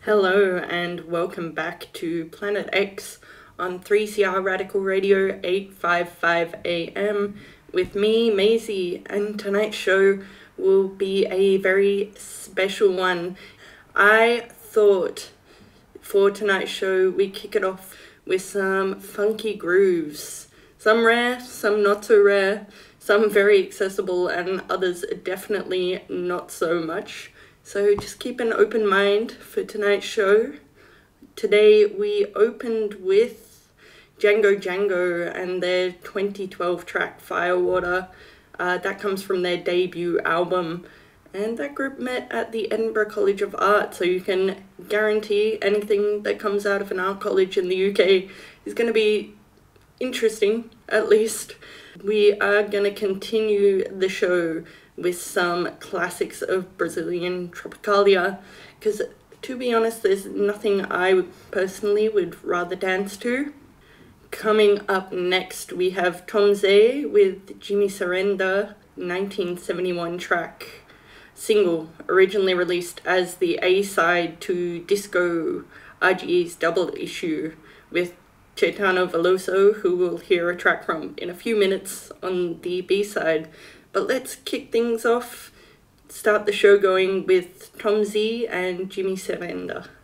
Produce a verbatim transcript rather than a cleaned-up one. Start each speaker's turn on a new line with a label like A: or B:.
A: Hello and welcome back to Planet X on three C R Radical Radio eight fifty-five A M with me, Maisie, and tonight's show will be a very special one. I thought for tonight's show we kick it off with some funky grooves. Some rare, some not so rare, some very accessible and others definitely not so much. So just keep an open mind for tonight's show. Today we opened with Django Django and their twenty twelve track Firewater. Uh, that comes from their debut album. And that group met at the Edinburgh College of Art, so you can guarantee anything that comes out of an art college in the U K is going to be interesting, at least. We are going to continue the show with some classics of Brazilian Tropicalia, because to be honest, there's nothing I personally would rather dance to. Coming up next, we have Tom Zé with Jimmy Surrender, nineteen seventy-one track single, originally released as the A-side to Disco R G E's double issue, with Caetano Veloso, who we'll hear a track from in a few minutes on the B-side. But let's kick things off, start the show going with Tom Zé and Jimmy Surrender.